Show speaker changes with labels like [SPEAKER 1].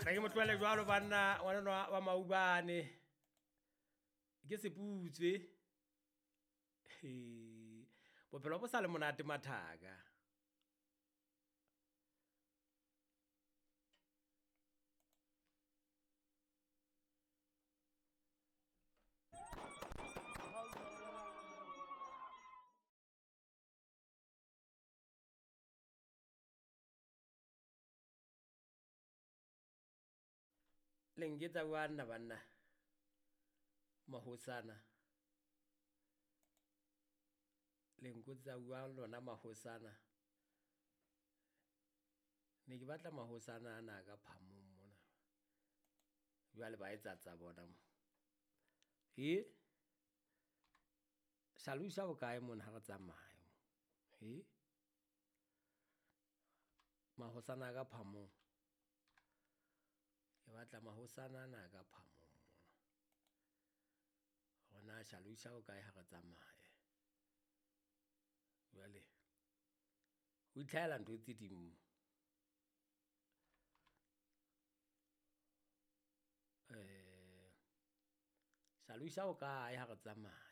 [SPEAKER 1] re ke motlwele jwalo banna ngwanana wa Maubane ke seputswe bophelo bo sa le monate mathaka lenggetsa banna mahosana lengutsa lona mahosana ne ke batla mahosana ana ka phamong mona jwale ba etsa bona mo salusa o kae mona ha re tsamaya mahosana ka phamong ke batla mahosana ana ka phamong mona gona salusa o kae ha re tsamaya jwale o itlhaela ntho tse dimo salusa o kae ha re tsamaya